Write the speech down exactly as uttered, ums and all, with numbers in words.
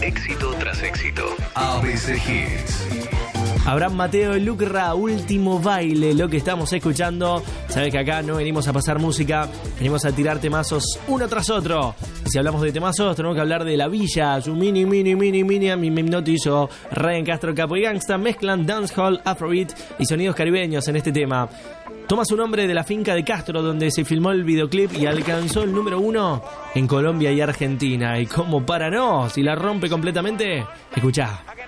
Éxito tras éxito. A B C Hits. Abraham Mateo y Lucra, Último Baile, lo que estamos escuchando. Sabes que acá no venimos a pasar música, venimos a tirar temazos uno tras otro. Y si hablamos de temazos, tenemos que hablar de La Villa, su mini, mini, mini, mini, mi me hipnotizó. Ryan Castro, Capo y Gangsta mezclan dancehall, afrobeat y sonidos caribeños en este tema. Toma su nombre de la finca de Castro, donde se filmó el videoclip y alcanzó el número uno en Colombia y Argentina. Y como para no, si la rompe completamente, escuchá.